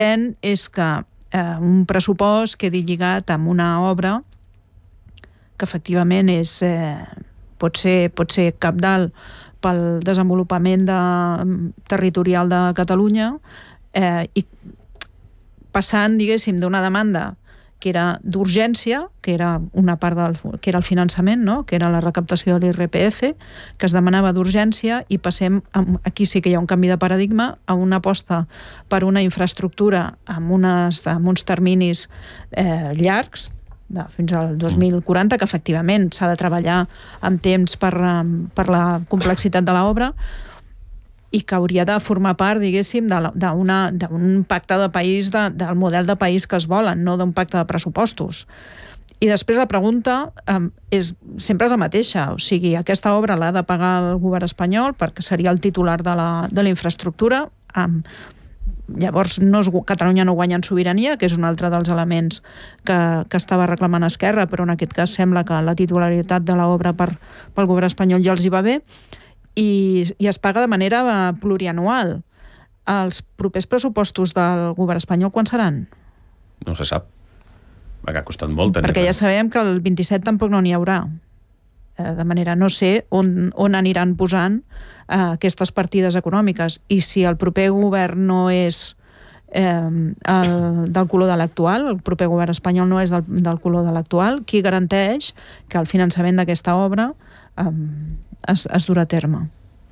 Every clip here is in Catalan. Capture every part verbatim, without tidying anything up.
és que eh, un pressupost quedi lligat amb una obra que efectivament és, eh, pot ser, pot ser cabdal pel desenvolupament de, territorial de Catalunya, eh, i passant, diguéssim, d'una demanda que era d'urgència, que era una part del, que era el finançament, no? Que era la recaptació de l'I R P F, que es demanava d'urgència, i passem, a, aquí sí que hi ha un canvi de paradigma, a una aposta per una infraestructura amb, unes, amb uns terminis eh, llargs, de, fins al dos mil quaranta, que efectivament s'ha de treballar amb temps per, per la complexitat de l'obra, i que hauria de formar part, diguéssim, d'un pacte de país, de, del model de país que es volen, no d'un pacte de pressupostos. I després la pregunta eh, és, sempre és la mateixa, o sigui, aquesta obra l'ha de pagar el govern espanyol perquè seria el titular de la, de la infraestructura. Eh, llavors no es, Catalunya no guanya en sobirania, que és un altre dels elements que, que estava reclamant Esquerra, però en aquest cas sembla que la titularitat de l'obra per, pel govern espanyol ja els hi va bé. I, i es paga de manera plurianual. Els propers pressupostos del govern espanyol quan seran? No se sap. Ha costat molt. Perquè ja sabem que el vint-i-set tampoc no n'hi haurà. Eh, de manera, no sé on, on aniran posant eh, aquestes partides econòmiques. I si el proper govern no és eh, el, del color de l'actual, el proper govern espanyol no és del, del color de l'actual, qui garanteix que el finançament d'aquesta obra eh, Es, es durà a terme?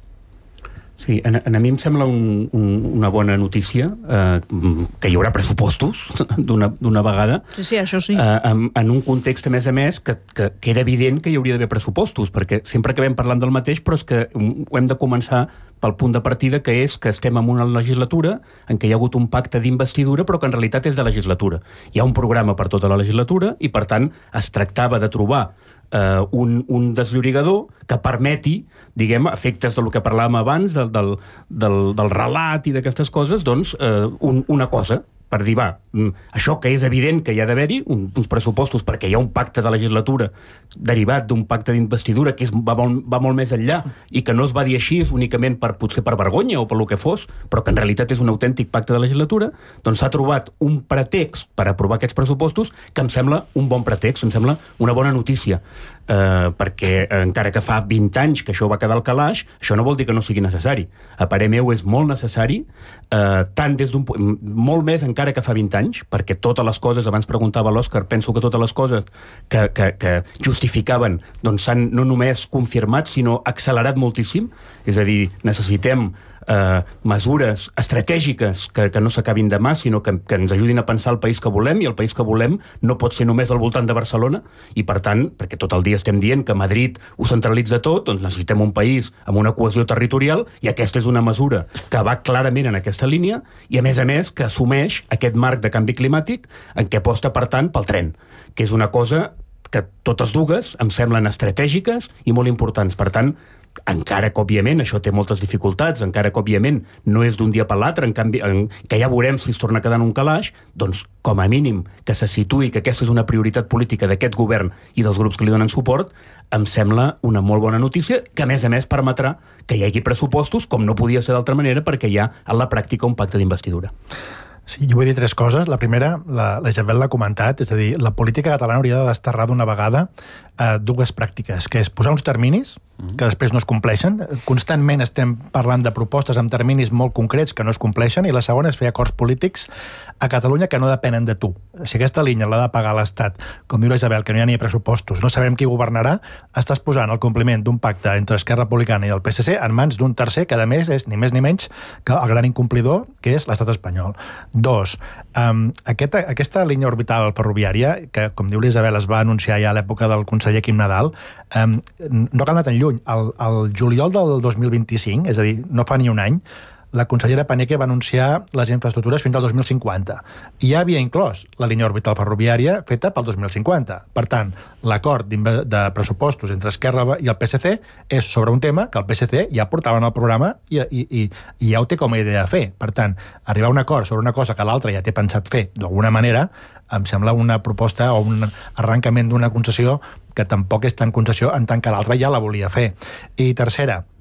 Sí, a, a mi em sembla un, un, una bona notícia eh, que hi haurà pressupostos d'una vegada. Sí, sí, això sí. Eh, en, en un context, a més a més, que, que, que era evident que hi hauria d'haver pressupostos, perquè sempre acabem parlant del mateix, però és que ho hem de començar pel punt de partida, que és que estem en una legislatura en què hi ha hagut un pacte d'investidura, però que en realitat és de legislatura. Hi ha un programa per tota la legislatura i, per tant, es tractava de trobar Uh, un, un desllorigador que permeti, diguem, efectes del que parlàvem abans, del, del, del, del relat i d'aquestes coses, doncs, uh, un, una cosa, per dir, va, això que és evident que hi ha d'haver-hi, un, uns pressupostos, perquè hi ha un pacte de legislatura derivat d'un pacte d'investidura que és, va, molt, va molt més enllà i que no es va dir així únicament per, potser per vergonya o per lo que fos, però que en realitat és un autèntic pacte de legislatura, doncs s'ha trobat un pretext per aprovar aquests pressupostos que em sembla un bon pretext, em sembla una bona notícia. Uh, perquè eh, encara que fa vint anys que això va quedar al calaix, això no vol dir que no sigui necessari. A parer meu és molt necessari, uh, tant des d'un molt més encara que fa vint anys, perquè totes les coses, abans preguntava l'Òscar, penso que totes les coses que, que, que justificaven doncs s'han no només confirmat, sinó accelerat moltíssim. És a dir, necessitem Uh, mesures estratègiques que, que no s'acabin demà, sinó que, que ens ajudin a pensar el país que volem, i el país que volem no pot ser només al voltant de Barcelona, i per tant, perquè tot el dia estem dient que Madrid ho centralitza tot, doncs necessitem un país amb una cohesió territorial, i aquesta és una mesura que va clarament en aquesta línia, i a més a més que assumeix aquest marc de canvi climàtic en què aposta, per tant, pel tren, que és una cosa que totes dues em semblen estratègiques i molt importants. Per tant, encara que, òbviament, això té moltes dificultats, encara que, òbviament, no és d'un dia per l'altre, en canvi, en, que ja veurem si es torna a quedar en un calaix, doncs, com a mínim, que se situï que aquesta és una prioritat política d'aquest govern i dels grups que li donen suport, em sembla una molt bona notícia, que, a més a més, permetrà que hi hagi pressupostos, com no podia ser d'altra manera, perquè hi ha, en la pràctica, un pacte d'investidura. Sí, jo vull dir tres coses. La primera, la, la Isabel l'ha comentat, és a dir, la política catalana hauria de desterrar d'una vegada eh, dues pràctiques, que és posar uns terminis que després no es compleixen. Constantment estem parlant de propostes amb terminis molt concrets que no es compleixen, i la segona és fer acords polítics a Catalunya que no depenen de tu. Si aquesta línia l'ha de pagar l'Estat, com diu la Isabel, que no hi ha ni pressupostos, no sabem qui governarà, estàs posant el compliment d'un pacte entre Esquerra Republicana i el P S C en mans d'un tercer que, a més, és ni més ni menys que el gran incomplidor, que és l'estat espanyol. Dos, um, aquesta, aquesta línia orbital ferroviària, que, com diu l'Isabel, es va anunciar ja a l'època del conseller Quim Nadal, um, no cal anar tan lluny. El, el juliol del dos mil vint-i-cinc, és a dir, no fa ni un any, la consellera Paneque va anunciar les infraestructures fins al dos mil cinquanta. I ja havia inclòs la línia orbital ferroviària feta pel dos mil cinquanta. Per tant, l'acord de pressupostos entre Esquerra i el P S C és sobre un tema que el P S C ja portava en el programa i, i, i, i ja ho té com a idea de fer. Per tant, arribar a un acord sobre una cosa que l'altre ja té pensat fer d'alguna manera, em sembla una proposta o un arrencament d'una concessió que tampoc és tan concessió en tant que l'altre ja la volia fer. I tercera,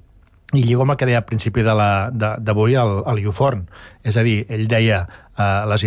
i lligo amb el que deia al principi de la- de- d'avui el, el Iuforn. És a dir, ell deia eh, les